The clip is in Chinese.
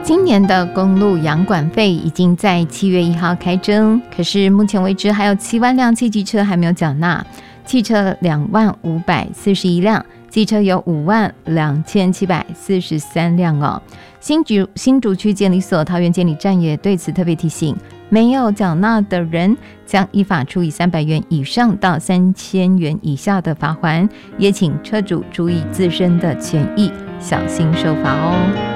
今年的公路养管费已经在7月1号开征，可是目前为止还有7万辆汽机车还没有缴纳，汽车20541辆，机车有52743辆哦。新竹区监理所桃园监理站也对此特别提醒，没有缴纳的人将依法处以300元以上到3000元以下的罚锾，也请车主注意自身的权益，小心受罚哦。